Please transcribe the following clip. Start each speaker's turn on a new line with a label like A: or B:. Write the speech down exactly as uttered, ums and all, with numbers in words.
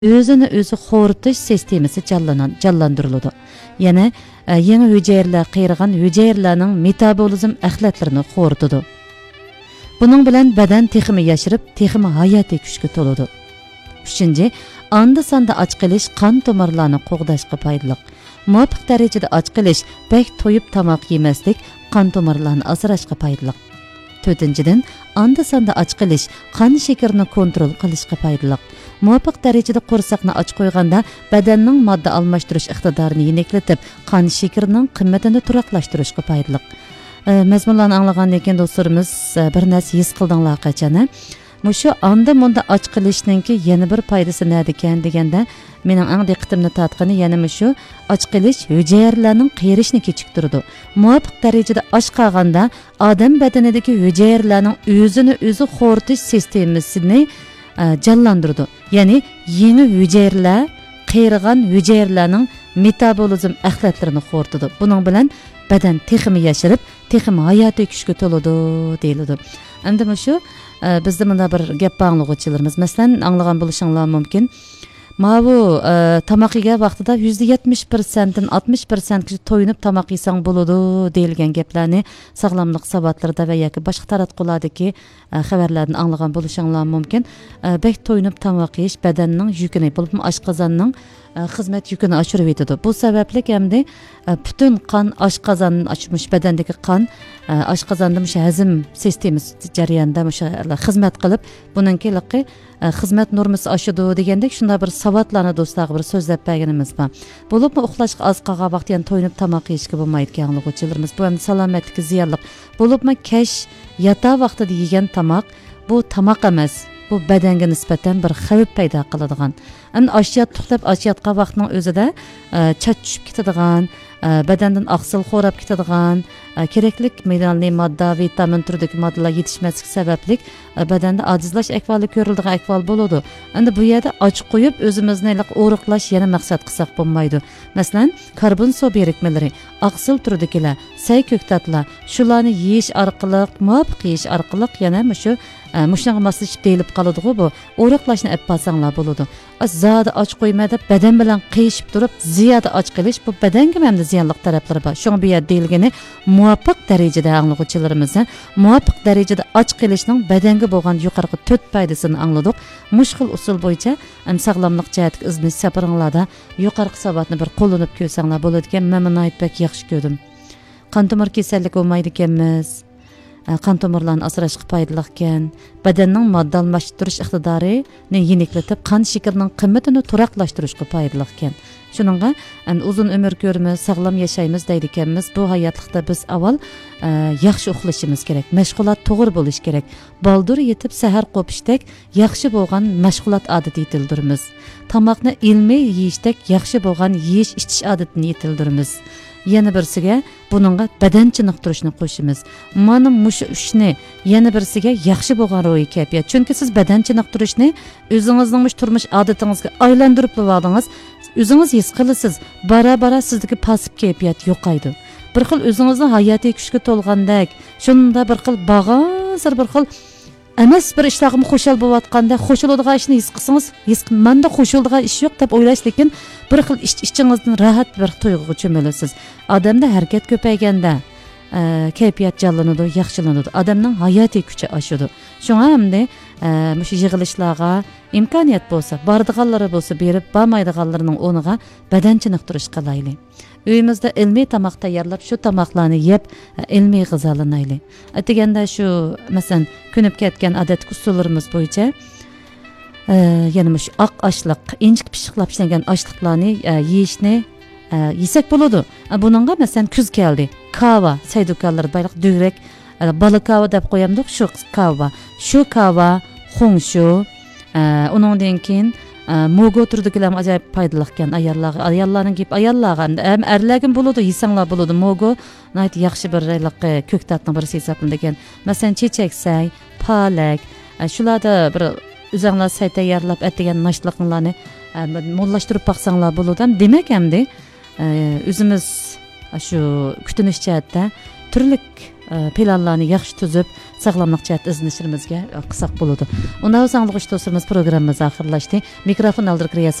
A: özünü özü xoritish sistemasi canlandırıldı. Yani e, yeni hücreler qiyirgan hücrelerning metabolizm axlatlarini xoritidi. Bunun bilan badan teximi yashirib, teximi hayotiy kuchga to'ladi. Uchinchi, anda sanda och qilish qon tomirlarini qo'g'dashga foydali. Muvofiq darajada och qilish, bek to'yib tomoq yemaslik qon tomirlarini asrashga foydali. To'rtinchidan, anda sanda och qilish qon shakarini kontrol qilishga foydali. Muvofiq darajada qo'rsaqni och qo'yganda badanning modda almashtirish iqtidorini yeniklatib, qon shakarining qimmatini turaqlashtirishga foydali. E, mazmunlarni anglagandan keyin do'stlarimiz e, bir narsa his qildinglar qachon? Mushu anda munda och qilishninki yana bir foydasi nima ekan deganda, mening eng diqqatimni tortgani yana mushu och qilish hujayralarning qiyirishni kechiktiradi. Muvofiq darajada och qolganda odam badanidagi hujayralarning o'zini o'zi xoritish sistemasini canlandırdı. Yani yeni hücreler, qiyirgan hücrelerning metabolizm axlatlarini xortidi. Bunun bilan badan teximi yashirib, teximi hayotiy kuchga to'ladi deyiladi. Endi shu bizda bunda bir gap banglig'ichilarimiz, masalan, anglagan bo'lishinglar mumkin. Ma bu e, tamoq yegan vaqtida yüzde yetmiş persentdan altmış persent kishi to'yinib tamoq yesang bo'ladi deyilgan gaplarni sog'lomlik savatlarida va yoki boshqa taratqulardagi e, xabarlardan anglagan bo'lishinglar mumkin. E, bek to'yinib tamoq yeyish badanning yukini, bo'lib oshqozonning e, xizmat yukini oshirib yetadi. Bu sababli hamda e, butun qon oshqozonni ochmish badandagi qon e, oshqozonda mush hazm sistemasi jarayonida mush xizmat qilib, buningki xizmat normasi oshadi degandek shunday bir savatlarni do'stlarga bir so'zlab berganimiz bor. Bo'lib uxlashga oz qolgan vaqt yana to'yinib tamoq yeyishga bo'lmaydi ekanlig'ichilarimiz. Bu ham salomatlikka ziyonli. Bo'lib kash yata vaqtida yegan tamoq bu tamoq emas. Bu badanga nisbatan bir xavf paydo qiladigan. Endi oshiyat to'xtab oshiyatgan vaqtning o'zida chat tushib ketadigan, badandan oqsil xo'rab ketadigan, keraklik mineralli modda, vitamin turidagi moddalar yetishmaslik sababli badanda ojizlash ahvoli ko'riladigan ahvol bo'ladi. Endi bu yerda och qo'yib o'zimizni o'riqlash yana maqsad qilsak bo'lmaydi. Masalan, karbon suv birikmalari, oqsil turidagilar, say ko'ktatlar, shularni yeyish orqali, muvofiq yeyish orqali yana shu mushnaga moslashib deyilib qoladi-ku bu. O'riqlashni olib qolsanglar bo'ladi. Zada och qo'yma deb badan bilan qiyishib turib, ziyoda och qilish bu badanga ham ziyonli taraflari bor. Shunga bu yerda deyilgani muvofiq darajada anglovchilarimiz, muvofiq darajada och qilishning badanga bo'lgan yuqorqi to'rt foydasini angladik. Mushkil usul bo'yicha ham sog'lomlik jihatga iznish safaringlarda yuqorqi savatni bir qo'llanib ko'rsanglar bo'ladi ekan. Men buni aytib yaxshi ko'rdim. Qon tomir kasalligi bo'lmaydi ekanmiz. Qon tomirlarini asrashga foydali ekan. Badanning modda almashtirish iqtidorini yeniklatib, qon shakarining qimmatini turaqlashtirishga foydali ekan. Shuningga uzun umr ko'rimiz, sog'lom yashaymiz deydi ekanmiz. Bu hayotlikda biz avval e, yaxshi uxlashimiz kerak, mashg'ulot to'g'ri bo'lish kerak. Baldur yetib sahar qo'pishdek yaxshi bo'lgan mashg'ulot odati yetildirimiz. Tamoqni ilmiy yeyishdek yaxshi bo'lgan yeyish ichish odatini yetildirimiz. Yana birsiga buningga badan chiniqtirishni qo'shimiz. Mana mushu ishni yana birsiga yaxshi bo'lgan ro'yi kayfiyat. Chunki siz badan chiniqtirishni o'zingizning turmush odatingizga aylantirib qo'ydingiz. O'zingiz his qilasiz, bara-bara sizdagi pasib kayfiyat yo'qaydi. Bir xil o'zingizni hayotiy kuchga to'lgandek, shunda bir xil bag'azir bir xil emas bir ishlag'im xo'shal bo'layotganda, xo'shiladigan ishni his qilsangiz, his menda xo'shiladigan ish yo'q deb o'ylash, lekin bir xil ichingizdan rahat bir tuyg'uga cho'milasiz. Odamda harakat ko'payganda e, kayfiyat jonlanadi, yaxshilanadi. Odamning hayotiy kuchi oshadi. Shunga hamda mush yig'ilishlarga imkoniyat bo'lsa, bordiganlari bo'lsa berib, bormaydiganlarning o'rniga badan chiniqtirish qilaylik. Uyimizda ilmiy tamoq tayyorlab, shu tamoqlarni yeb, ilmiy g'izolanaylik. Atiganda shu, masalan, ko'nib ketgan odat usullarimiz bo'yicha e, yana mush oq oshliq, inchik pishiqlab ishlangan oshliqlarni e, yeyishni e, yesak bo'ladi. Buningga masalan kuz keldi. Kava, saydokanlar bayliq dugrak, bala kava deb qo'yamdik, shu kava. Shu kava, xongshu, uningdan keyin mogo turidagilar ajoyib foydali ekan ayollarga. Ayollarning gap ayollarga, ham erlarga bo'ladi, yesanglar bo'ladi. Mogo nayt yaxshi bir ko'ktatning birisi hisoblangan. Masalan, chechak-say, palak, shularda bir o'zinglar say tayyorlab atgan nashliqlarni mo'llashtirib baqsanglar bo'ladi. Demak, hamda o'zimiz shu kutinish jihatda turli planlarni yaxshi tuzib, sağlamlıq cəhət izlənişimizə qısaq buludu. Onda sağlıq dostlarımız proqramımız axırlaşdı. Mikrofon aldırıq